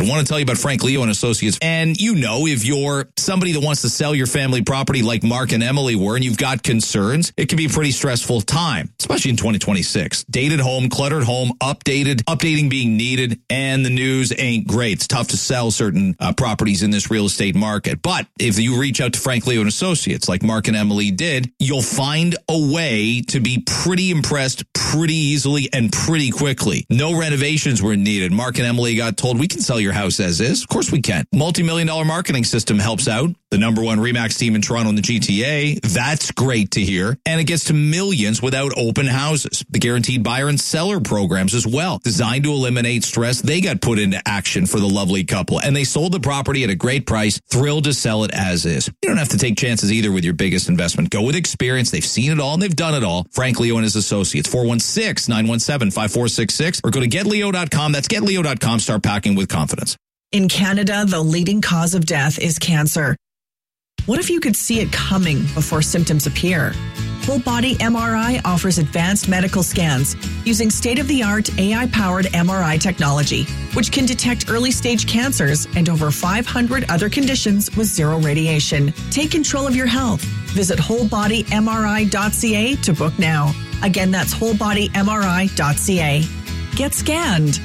want to tell you about Frank Leo and Associates. And if you're somebody that wants to sell your family property like Mark and Emily were, and you've got concerns, it can be a pretty stressful time, especially in 2026. Dated home, cluttered home, updating being needed, and the news ain't great. It's tough to sell certain properties in this real estate market. But if you reach out to Frank Leo and Associates like Mark and Emily did, you'll find a way to be pretty impressed pretty easily and pretty quickly. No renovations were needed. Mark and Emily got told, we can sell your house as is. Of course we can. Multi-million-dollar marketing system helps out. The number one RE/MAX team in Toronto and the GTA. That's great to hear. And it gets to millions without open houses. The guaranteed buyer and seller programs as well. Designed to eliminate stress. They got put into action for the lovely couple. And they sold the property at a great price. Thrilled to sell it as is. You don't have to take chances either with your biggest investment. Go with experience. They've seen it all and they've done it all. Frank Leo and his associates. 416-917-5466. Or go to getleo.com. That's getleo.com. Start packing with confidence. In Canada, the leading cause of death is cancer. What if you could see it coming before symptoms appear? Whole Body MRI offers advanced medical scans using state-of-the-art AI-powered MRI technology, which can detect early-stage cancers and over 500 other conditions with zero radiation. Take control of your health. Visit wholebodymri.ca to book now. Again, that's wholebodymri.ca. Get scanned.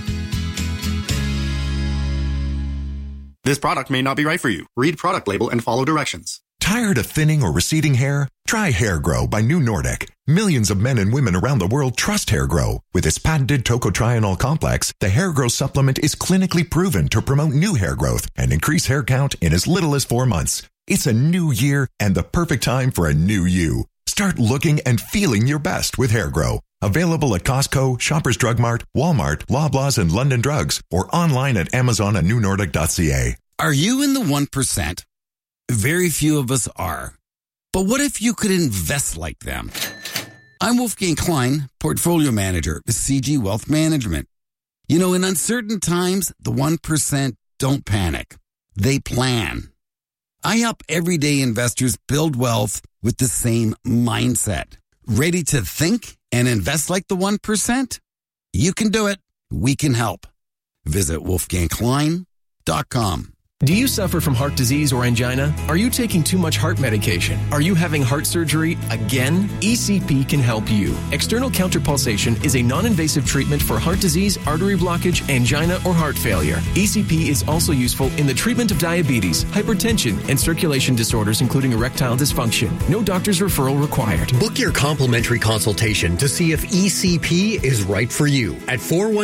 This product may not be right for you. Read product label and follow directions. Tired of thinning or receding hair? Try Hair Grow by New Nordic. Millions of men and women around the world trust Hair Grow. With its patented tocotrienol complex, the Hair Grow supplement is clinically proven to promote new hair growth and increase hair count in as little as 4 months. It's a new year and the perfect time for a new you. Start looking and feeling your best with Hair Grow. Available at Costco, Shoppers Drug Mart, Walmart, Loblaws, and London Drugs, or online at Amazon and newnordic.ca. Are you in the 1%? Very few of us are. But what if you could invest like them? I'm Wolfgang Klein, Portfolio Manager with CG Wealth Management. In uncertain times, the 1% don't panic. They plan. I help everyday investors build wealth with the same mindset. Ready to think and invest like the 1%? You can do it. We can help. Visit wolfgangklein.com. Do you suffer from heart disease or angina? Are you taking too much heart medication? Are you having heart surgery again? ECP can help you. External counterpulsation is a non-invasive treatment for heart disease, artery blockage, angina, or heart failure. ECP is also useful in the treatment of diabetes, hypertension, and circulation disorders, including erectile dysfunction. No doctor's referral required. Book your complimentary consultation to see if ECP is right for you at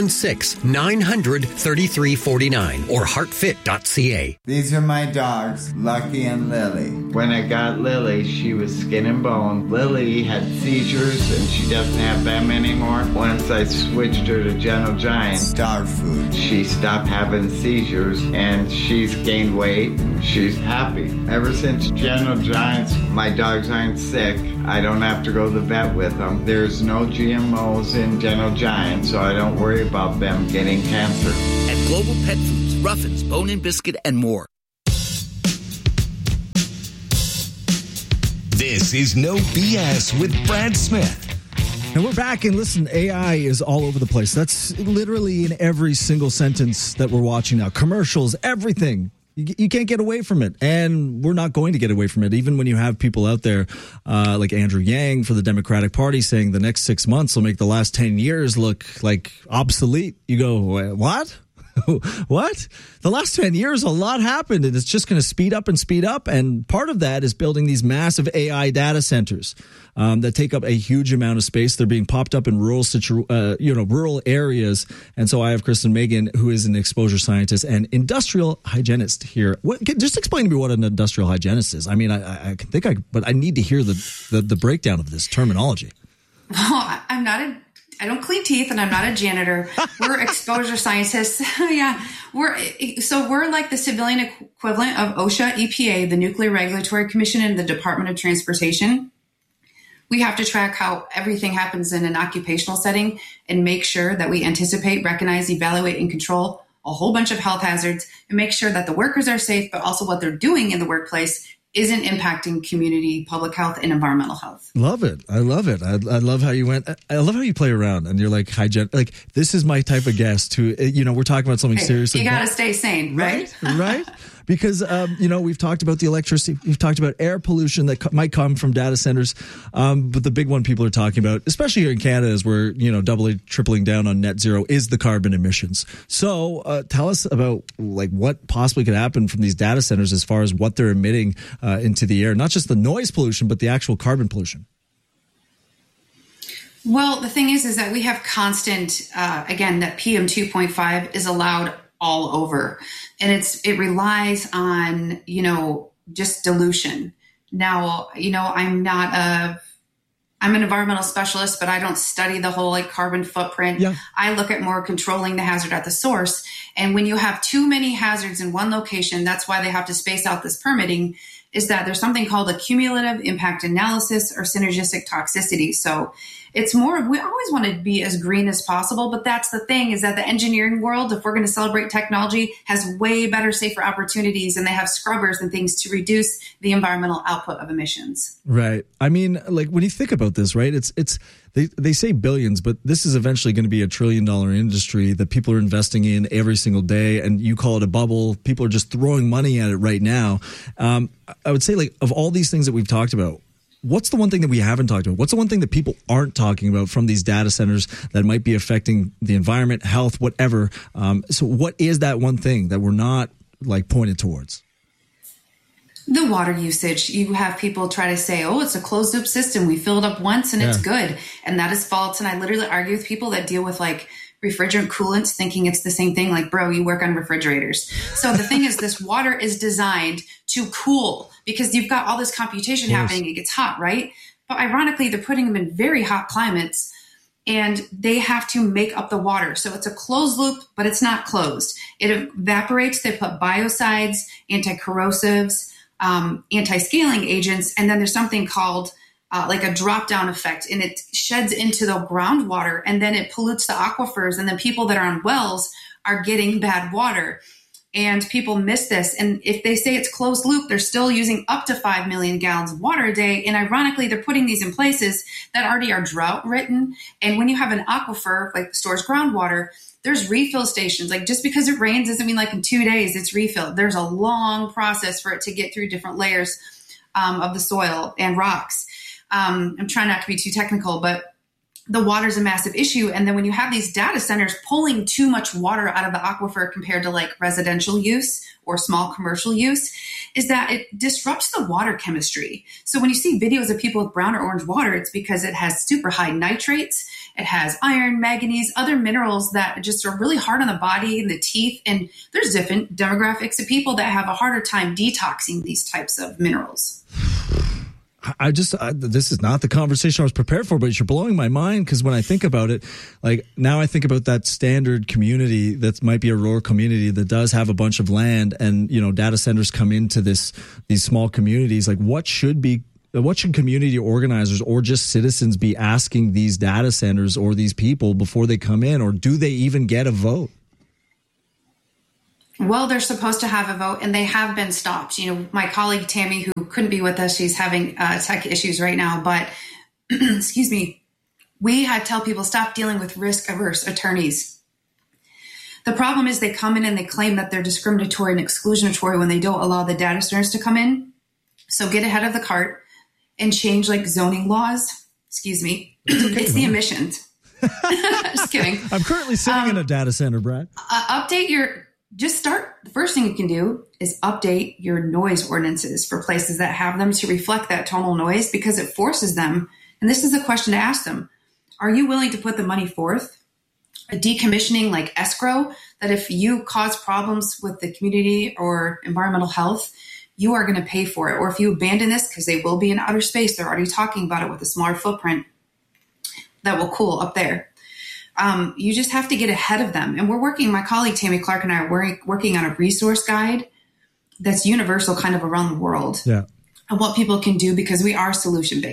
416-900-3349 or heartfit.ca. These are my dogs, Lucky and Lily. When I got Lily, she was skin and bone. Lily had seizures and she doesn't have them anymore. Once I switched her to Gentle Giant dog food, she stopped having seizures and she's gained weight and she's happy. Ever since Gentle Giants, my dogs aren't sick. I don't have to go to the vet with them. There's no GMOs in Gentle Giant, so I don't worry about them getting cancer. At Global Pet Foods, Ruffins, Bone and Biscuit, and more. This is No BS with Brad Smith. And we're back, and listen, AI is all over the place. That's literally in every single sentence that we're watching now. Commercials, everything. You can't get away from it, and we're not going to get away from it. Even when you have people out there like Andrew Yang for the Democratic Party saying the next 6 months will make the last 10 years look like obsolete. You go, what? What? The last 10 years, a lot happened, and it's just going to speed up. And part of that is building these massive AI data centers that take up a huge amount of space. They're being popped up in rural areas. And so I have Kristen Megan, who is an exposure scientist and industrial hygienist here. Just explain to me what an industrial hygienist is. I mean, but I need to hear the breakdown of this terminology. Well, I don't clean teeth, and I'm not a janitor. We're exposure scientists. Yeah. We're like the civilian equivalent of OSHA, EPA, the Nuclear Regulatory Commission, and the Department of Transportation. We have to track how everything happens in an occupational setting and make sure that we anticipate, recognize, evaluate, and control a whole bunch of health hazards and make sure that the workers are safe, but also what they're doing in the workplace isn't impacting community, public health, and environmental health. Love it. I love it. I love how you went. I love how you play around and you're like, like, this is my type of guest who, we're talking about something serious. You got to stay sane, right? Right. Because, we've talked about the electricity. We've talked about air pollution that might come from data centers. But the big one people are talking about, especially here in Canada, as we're, tripling down on net zero, is the carbon emissions. So tell us about like what possibly could happen from these data centers as far as what they're emitting into the air, not just the noise pollution, but the actual carbon pollution. Well, the thing is that we have constant, that PM 2.5 is allowed all over, and it relies on, just dilution. Now, I'm an environmental specialist, but I don't study the whole carbon footprint. Yeah. I look at more controlling the hazard at the source. And when you have too many hazards in one location, that's why they have to space out this permitting, is that there's something called a cumulative impact analysis or synergistic toxicity. So it's more, we always want to be as green as possible, but that's the thing, is that the engineering world, if we're going to celebrate technology, has way better, safer opportunities, and they have scrubbers and things to reduce the environmental output of emissions. Right. I mean, like when you think about this, right, they say billions, but this is eventually going to be $1 trillion industry that people are investing in every single day. And you call it a bubble. People are just throwing money at it right now. I would say, like, of all these things that we've talked about, what's the one thing that we haven't talked about? What's the one thing that people aren't talking about from these data centers that might be affecting the environment, health, whatever? So what is that one thing that we're not pointed towards? The water usage. You have people try to say, oh, it's a closed loop system. We fill it up once and it's good. And that is false. And I literally argue with people that deal with refrigerant coolants thinking it's the same thing. Like, bro, you work on refrigerators. So the thing is, this water is designed to cool because you've got all this computation happening. It gets hot, right? But ironically, they're putting them in very hot climates and they have to make up the water. So it's a closed loop, but it's not closed. It evaporates. They put biocides, anti-corrosives, anti-scaling agents. And then there's something called a drop down effect, and it sheds into the groundwater and then it pollutes the aquifers. And then people that are on wells are getting bad water, and people miss this. And if they say it's closed loop, they're still using up to 5 million gallons of water a day. And ironically, they're putting these in places that already are drought ridden. And when you have an aquifer, stores groundwater, there's refill stations. Just because it rains doesn't mean in 2 days it's refilled. There's a long process for it to get through different layers of the soil and rocks. I'm trying not to be too technical, but the water is a massive issue. And then when you have these data centers pulling too much water out of the aquifer compared to residential use or small commercial use, is that it disrupts the water chemistry. So when you see videos of people with brown or orange water, it's because it has super high nitrates. It has iron, manganese, other minerals that just are really hard on the body and the teeth. And there's different demographics of people that have a harder time detoxing these types of minerals. This is not the conversation I was prepared for, but you're blowing my mind, because when I think about it, now I think about that standard community that might be a rural community that does have a bunch of land, and data centers come into these small communities. What should community organizers or just citizens be asking these data centers or these people before they come in, or do they even get a vote? Well, they're supposed to have a vote, and they have been stopped. My colleague Tammy, who couldn't be with us, she's having tech issues right now, but excuse me, we had to tell people stop dealing with risk-averse attorneys. The problem is they come in and they claim that they're discriminatory and exclusionatory when they don't allow the data centers to come in. So get ahead of the cart and change zoning laws. Excuse me. It's the emissions. Just kidding. I'm currently sitting in a data center, Brad. The first thing you can do is update your noise ordinances for places that have them to reflect that tonal noise, because it forces them. And this is the question to ask them. Are you willing to put the money forth? A decommissioning like escrow, that if you cause problems with the community or environmental health, you are going to pay for it. Or if you abandon this, because they will be in outer space, they're already talking about it with a smaller footprint that will cool up there. You just have to get ahead of them. And my colleague Tammy Clark and I are working on a resource guide that's universal kind of around the world. Yeah. And what people can do, because we are solution-based.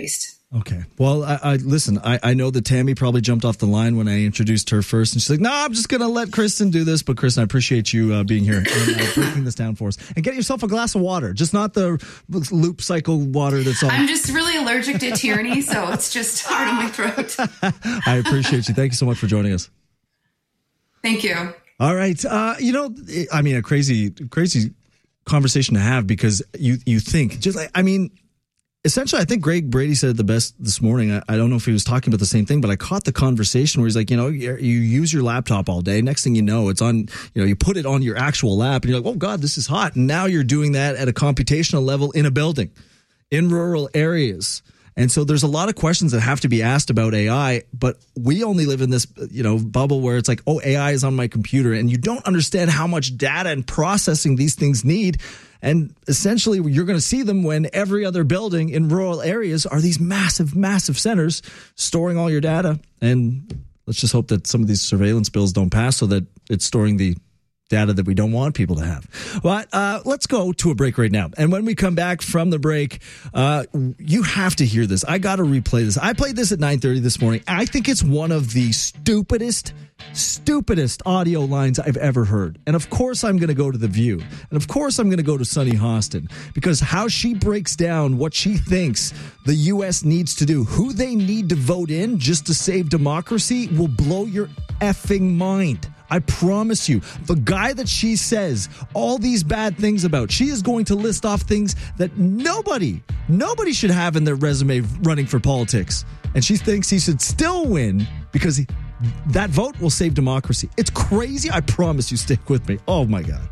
Okay. Well, I listen, I know that Tammy probably jumped off the line when I introduced her first, and she's like, no, I'm just going to let Kristen do this. But Kristen, I appreciate you being here and breaking this down for us. And get yourself a glass of water, just not the loop cycle water that's all. I'm just really allergic to tyranny, so it's just hard on my throat. I appreciate you. Thank you so much for joining us. Thank you. All right. A crazy conversation to have, because you think just like, essentially, I think Greg Brady said it the best this morning. I don't know if he was talking about the same thing, but I caught the conversation where he's like, you use your laptop all day. Next thing you know, it's on, you put it on your actual lap and you're like, oh God, this is hot. And now you're doing that at a computational level in a building in rural areas. And so there's a lot of questions that have to be asked about AI, but we only live in this, bubble where it's like, oh, AI is on my computer, and you don't understand how much data and processing these things need. And essentially, you're going to see them when every other building in rural areas are these massive, massive centers storing all your data. And let's just hope that some of these surveillance bills don't pass so that it's storing the data that we don't want people to have. But let's go to a break right now. And when we come back from the break, you have to hear this. I got to replay this. I played this at 9:30 this morning. I think it's one of the stupidest audio lines I've ever heard. And of course, I'm going to go to The View. And of course, I'm going to go to Sunny Hostin, because how she breaks down what she thinks the U.S. needs to do, who they need to vote in just to save democracy, will blow your effing mind. I promise you, the guy that she says all these bad things about, she is going to list off things that nobody should have in their resume running for politics. And she thinks he should still win because that vote will save democracy. It's crazy. I promise you, stick with me. Oh my God.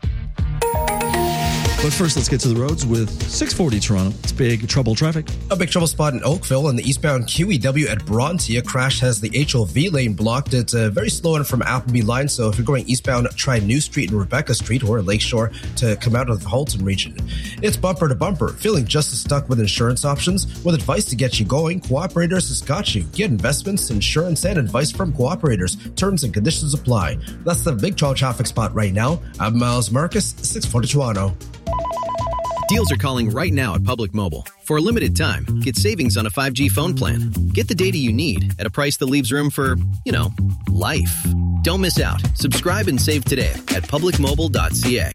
But first, let's get to the roads with 640 Toronto. It's big trouble traffic. A big trouble spot in Oakville on the eastbound QEW at Bronte. A crash has the HOV lane blocked. It's a very slow one from Appleby line, so if you're going eastbound, try New Street and Rebecca Street or Lakeshore to come out of the Halton region. It's bumper to bumper. Feeling just as stuck with insurance options? With advice to get you going, Cooperators has got you. Get investments, insurance, and advice from Cooperators. Terms and conditions apply. That's the big trouble traffic spot right now. I'm Miles Marcus, 640 Toronto. Deals are calling right now at Public Mobile. For a limited time, get savings on a 5G phone plan. Get the data you need at a price that leaves room for, life. Don't miss out. Subscribe and save today at publicmobile.ca.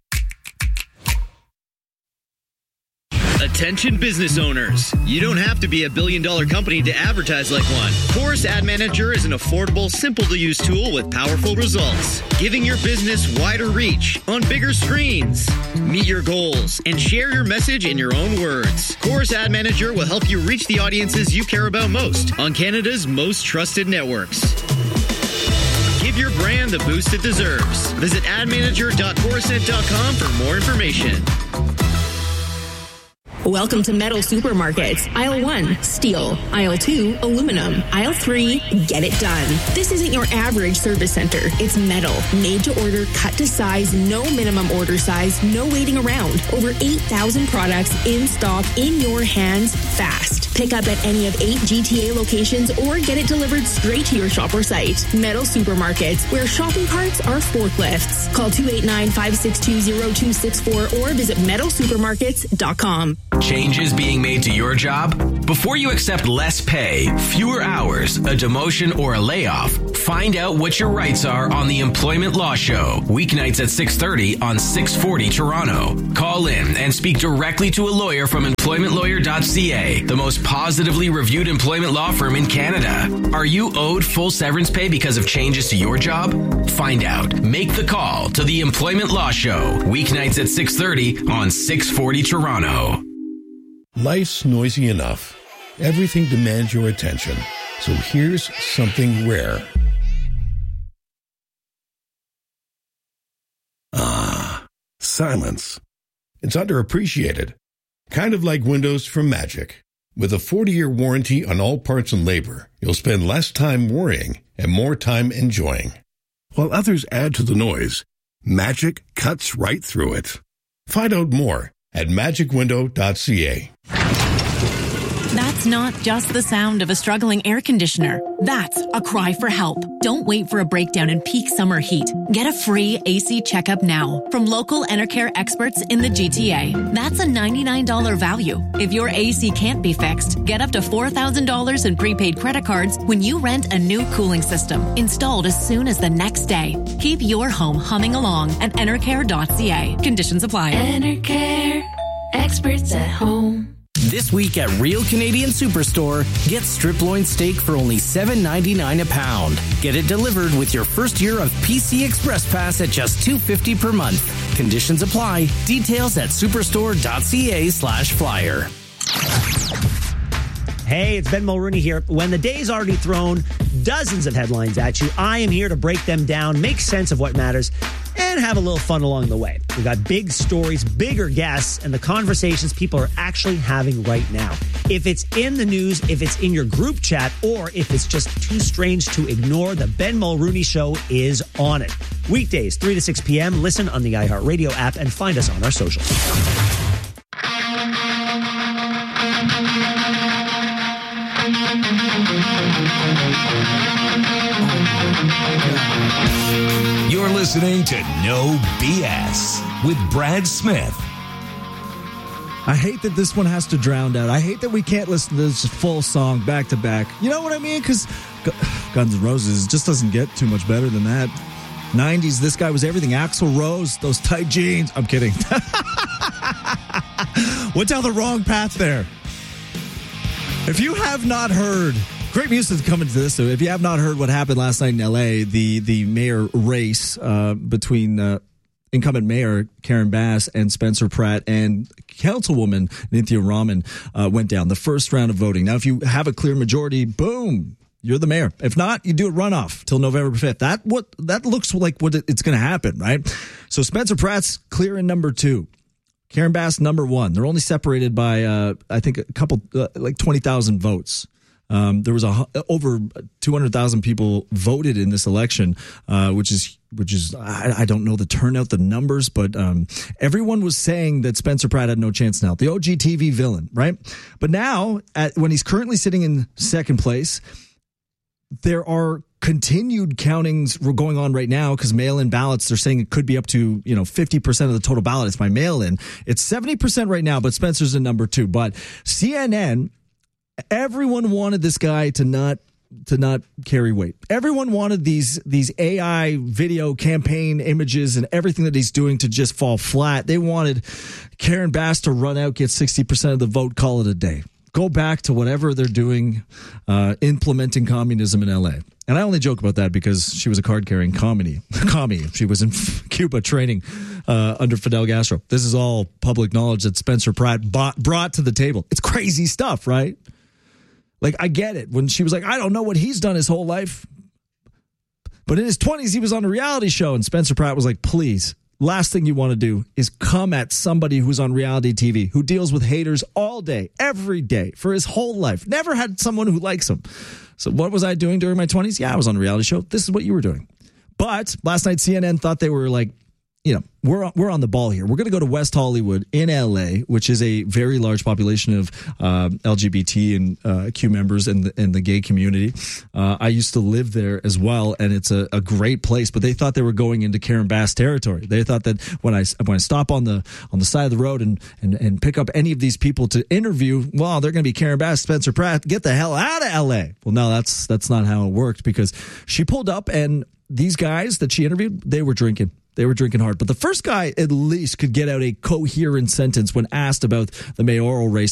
Attention business owners. You don't have to be a billion-dollar company to advertise like one. Chorus Ad Manager is an affordable, simple-to-use tool with powerful results, giving your business wider reach on bigger screens. Meet your goals and share your message in your own words. Chorus Ad Manager will help you reach the audiences you care about most on Canada's most trusted networks. Give your brand the boost it deserves. Visit admanager.chorusnet.com for more information. Welcome to Metal Supermarkets. Aisle 1, steel. Aisle 2, aluminum. Aisle 3, get it done. This isn't your average service center. It's metal, made to order, cut to size, no minimum order size, no waiting around. Over 8,000 products in stock, in your hands, fast. Pick up at any of 8 GTA locations or get it delivered straight to your shop or site. Metal Supermarkets, where shopping carts are forklifts. Call 289-562-0264 or visit metalsupermarkets.com. Changes being made to your job? Before you accept less pay, fewer hours, a demotion, or a layoff, find out what your rights are on the Employment Law Show, weeknights at 6:30 on 640 Toronto. Call in and speak directly to a lawyer from employmentlawyer.ca, the most positively reviewed employment law firm in Canada. Are you owed full severance pay because of changes to your job? Find out. Make the call to the Employment Law Show, weeknights at 6:30 on 640 Toronto. Life's noisy enough. Everything demands your attention. So here's something rare. Silence. It's underappreciated. Kind of like windows from Magic. With a 40-year warranty on all parts and labor, you'll spend less time worrying and more time enjoying. While others add to the noise, Magic cuts right through it. Find out more at magicwindow.ca. That's not just the sound of a struggling air conditioner. That's a cry for help. Don't wait for a breakdown in peak summer heat. Get a free AC checkup now from local Enercare experts in the GTA. That's a $99 value. If your AC can't be fixed, get up to $4,000 in prepaid credit cards when you rent a new cooling system installed as soon as the next day. Keep your home humming along at enercare.ca. Conditions apply. Enercare. Experts at home. This week at Real Canadian Superstore, get strip loin steak for only $7.99 a pound. Get it delivered with your first year of PC Express Pass at just $2.50 per month. Conditions apply. Details at superstore.ca/flyer. Hey, it's Ben Mulrooney here. When the day's already thrown dozens of headlines at you, I am here to break them down, make sense of what matters, and have a little fun along the way. We've got big stories, bigger guests, and the conversations people are actually having right now. If it's in the news, if it's in your group chat, or if it's just too strange to ignore, the Ben Mulrooney Show is on it. Weekdays, 3 to 6 p.m. Listen on the iHeartRadio app and find us on our socials. You're listening to No BS with Brad Smith. I hate that this one has to drown out. I hate that we can't listen to this full song back to back. You know what I mean? Because Guns N' Roses just doesn't get too much better than that. 90s, this guy was everything. Axl Rose, those tight jeans. I'm kidding. Went down the wrong path there. If you have not heard, great music coming to this. So if you have not heard what happened last night in L.A., the mayor race between incumbent mayor Karen Bass and Spencer Pratt and Councilwoman Nithya Raman went down the first round of voting. Now, if you have a clear majority, boom, you're the mayor. If not, you do a runoff till November 5th. That looks like what it's going to happen, right? So Spencer Pratt's clear in number 2. Karen Bass, number 1. They're only separated by, I think, a couple, like 20,000 votes. There was over 200,000 people voted in this election, which is I don't know the turnout, the numbers, but everyone was saying that Spencer Pratt had no chance now. The OG TV villain, right? But now, when he's currently sitting in second place, there are continued countings going on right now because mail-in ballots, they're saying it could be up to 50% of the total ballot is by mail-in. It's 70% right now, but Spencer's in number 2. But CNN, everyone wanted this guy to not carry weight. Everyone wanted these AI video campaign images and everything that he's doing to just fall flat. They wanted Karen Bass to run out, get 60% of the vote, call it a day. Go back to whatever they're doing, implementing communism in LA. And I only joke about that because she was a card-carrying commie. She was in Cuba training under Fidel Castro. This is all public knowledge that Spencer Pratt brought to the table. It's crazy stuff, right? Like, I get it. When she was like, I don't know what he's done his whole life. But in his 20s, he was on a reality show. And Spencer Pratt was like, please, last thing you want to do is come at somebody who's on reality TV, who deals with haters all day, every day, for his whole life. Never had someone who likes him. So what was I doing during my 20s? Yeah, I was on a reality show. This is what you were doing. But last night, CNN thought they were like, we're on the ball here. We're going to go to West Hollywood in LA, which is a very large population of LGBT and Q members and the gay community. I used to live there as well, and it's a great place. But they thought they were going into Karen Bass territory. They thought that when I stop on the side of the road and pick up any of these people to interview, well, they're going to be Karen Bass, Spencer Pratt. Get the hell out of LA. Well, no, that's not how it worked, because she pulled up and these guys that she interviewed, they were drinking. They were drinking hard. But the first guy at least could get out a coherent sentence when asked about the mayoral race.